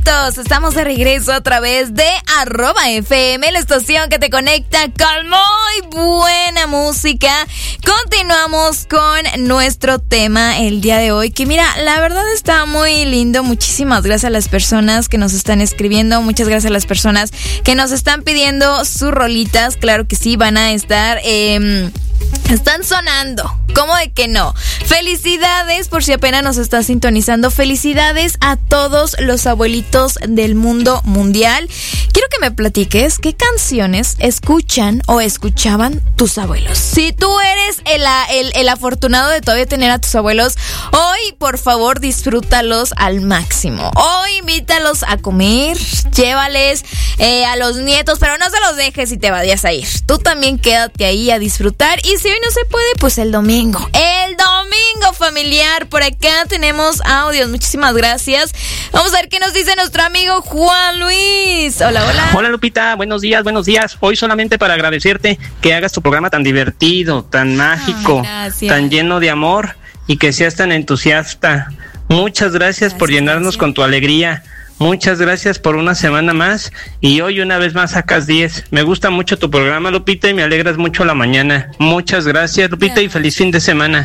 minutos. Estamos de regreso a través de @FM, la estación que te conecta con muy buena música. Continuamos con nuestro tema el día de hoy, que mira, la verdad está muy lindo. Muchísimas gracias a las personas que nos están escribiendo. Muchas gracias a las personas que nos están pidiendo sus rolitas. Claro que sí, van a estar... están sonando. ¿Cómo de que no? Felicidades, por si apenas nos estás sintonizando. Felicidades a todos los abuelitos del mundo mundial. Quiero que me platiques qué canciones escuchan o escuchaban tus abuelos. Si tú eres el afortunado de todavía tener a tus abuelos, hoy por favor disfrútalos al máximo. Hoy invítalos a comer, llévales a los nietos, pero no se los dejes y te vayas a ir. Tú también quédate ahí a disfrutar. Y si hoy no se puede, pues el domingo familiar. Por acá tenemos audios. Muchísimas gracias. Vamos a ver qué nos dice nuestro amigo Juan Luis. Hola, hola. Hola, Lupita, buenos días. Hoy solamente para agradecerte que hagas tu programa tan divertido, tan mágico, tan lleno de amor y que seas tan entusiasta. Muchas gracias por llenarnos con tu alegría. Muchas gracias por una semana más y hoy una vez más sacas 10. Me gusta mucho tu programa, Lupita, y me alegras mucho la mañana. Muchas gracias, Lupita, y feliz fin de semana.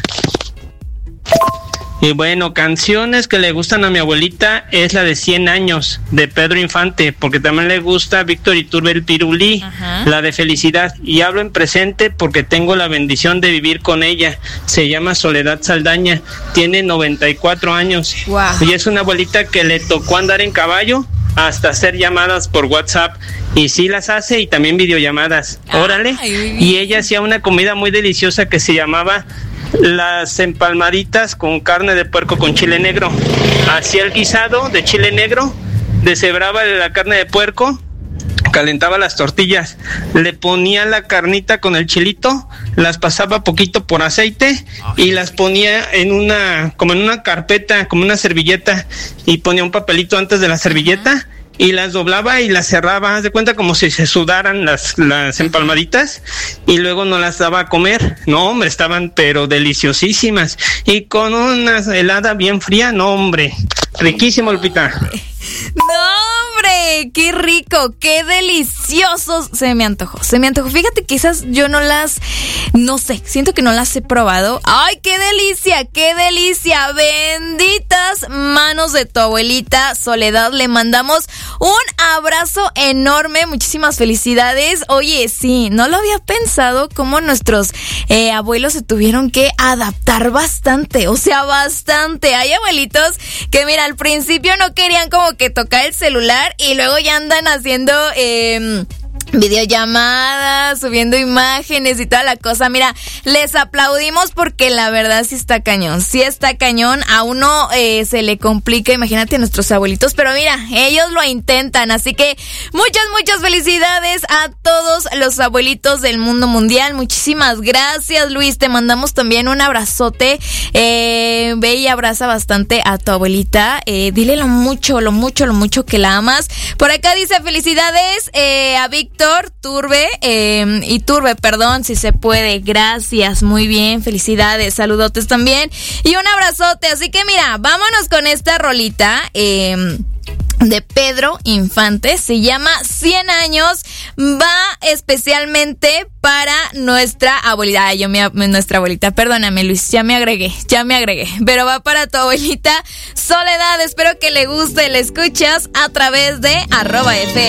Y bueno, canciones que le gustan a mi abuelita es la de 100 años de Pedro Infante, porque también le gusta Víctor Iturbe el Pirulí, la de Felicidad, y hablo en presente porque tengo la bendición de vivir con ella. Se llama Soledad Saldaña, tiene 94 años. Wow. Y es una abuelita que le tocó andar en caballo hasta hacer llamadas por WhatsApp, y sí las hace, y también videollamadas. Órale. Y ella hacía una comida muy deliciosa que se llamaba las empalmaditas con carne de puerco con chile negro. Hacía el guisado de chile negro, deshebraba la carne de puerco, calentaba las tortillas, le ponía la carnita con el chilito, las pasaba poquito por aceite y las ponía en una carpeta, como una servilleta, y ponía un papelito antes de la servilleta y las doblaba y las cerraba. Haz de cuenta como si se sudaran las empalmaditas, y luego nos las daba a comer. No, hombre, estaban pero deliciosísimas, y con una helada bien fría. No, hombre, riquísimo, Lupita. No, hombre, qué rico, qué deliciosos. Se me antojó. Fíjate que esas yo no sé, siento que no las he probado. Ay, qué delicia. Benditas manos de tu abuelita Soledad. Le mandamos un abrazo enorme. Muchísimas felicidades. Oye, sí, no lo había pensado cómo nuestros abuelos se tuvieron que adaptar bastante. O sea, bastante. Hay abuelitos que, mira, al principio no querían como que tocar el celular y luego ya andan haciendo videollamadas, subiendo imágenes y toda la cosa. Mira, les aplaudimos porque la verdad sí está cañón. A uno se le complica, imagínate a nuestros abuelitos, pero mira, ellos lo intentan. Así que muchas felicidades a todos los abuelitos del mundo mundial. Muchísimas gracias, Luis. Te mandamos también un abrazote. Ve y abraza bastante a tu abuelita. Dile lo mucho que la amas. Por acá dice felicidades a Víctor Iturbe, perdón, si se puede. Gracias, muy bien, felicidades, saludotes también y un abrazote. Así que mira, vámonos con esta rolita de Pedro Infante, se llama 100 años, va especialmente para nuestra abuelita. Nuestra abuelita, perdóname, Luis, ya me agregué, pero va para tu abuelita Soledad. Espero que le guste, le escuchas a través de @FM.